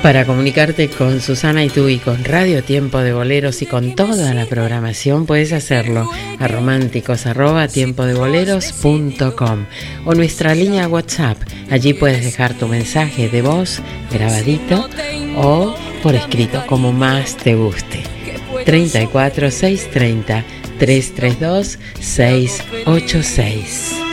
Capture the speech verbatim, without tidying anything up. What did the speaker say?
Para comunicarte con Susana y tú y con Radio Tiempo de Boleros y con toda la programación puedes hacerlo a románticos arroba tiempo de boleros punto com o nuestra línea WhatsApp. Allí puedes dejar tu mensaje de voz grabadito o por escrito, como más te guste. treinta y cuatro, seiscientos treinta, trescientos treinta y dos, seiscientos ochenta y seis.